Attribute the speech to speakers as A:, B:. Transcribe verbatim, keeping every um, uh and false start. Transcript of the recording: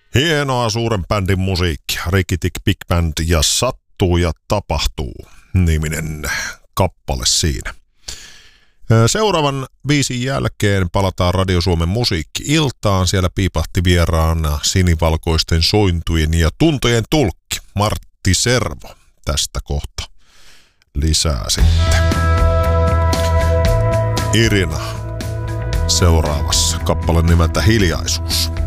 A: Hienoa suuren bändin musiikki. Rikitik Big Band ja Sattuu ja tapahtuu -niminen kappale siinä. Seuraavan biisin jälkeen palataan Radio Suomen musiikki-iltaan. Siellä piipahti vieraana sinivalkoisten sointujen ja tuntojen tulkki Martti Servo. Tästä kohta lisää sitten. Irina seuraavassa, kappale nimeltä Hiljaisuus.